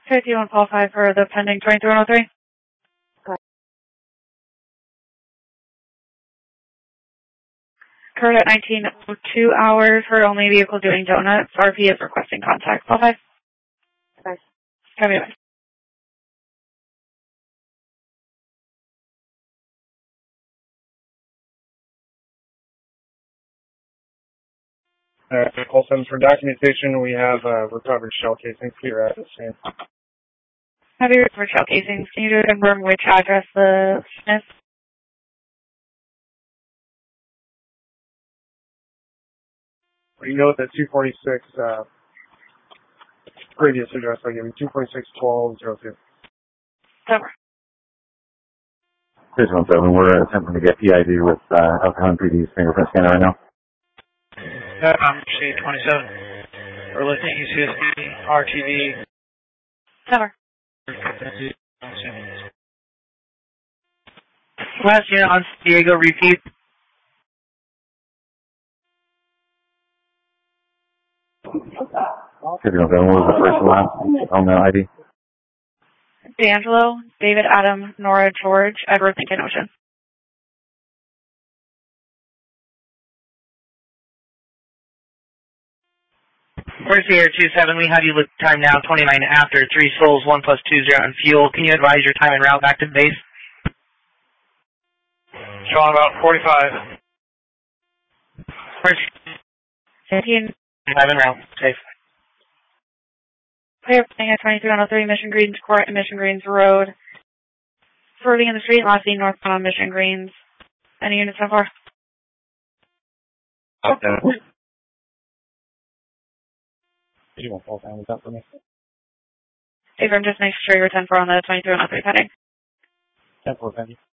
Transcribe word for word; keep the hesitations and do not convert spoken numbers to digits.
Okay, do you want to qualify for the pending twenty-three one oh three? Current at nineteen oh two hours for only vehicle doing donuts. R P is requesting contact. Qualify? Okay. Copy that. Uh, call seven for documentation. We have uh, recovered shell casings here at the scene. Have you recovered shell casings? Can you just confirm which address the is? We know that two forty-six, uh, previous address I gave you, two forty-six twelve oh two. Over. six one seven, we're attempting to get P I D with uh, Alcohol P D's fingerprint scanner right now. Yeah, I'm C twenty-seven. We're looking at C S D, R T V. Over. Last unit on Diego, repeat. six one seven, what was the first and last on the I D? D'Angelo, David, Adam, Nora, George, Edward, Lincoln, Ocean. First here, two seven, we have you look time now, twenty-nine after, three souls, one plus two zero and fuel. Can you advise your time and route back to base? Showing about forty-five. First, fifteen. time and route, safe. Clear playing at twenty-three one oh three Mission Greens Court and Mission Greens Road. Swerving in the street, last seen northbound on Mission Greens. Any units so far? Okay. You won't fall down with that for me. Hey, I'm just making sure you're ten four on the twenty-three one oh three pending. ten four pending.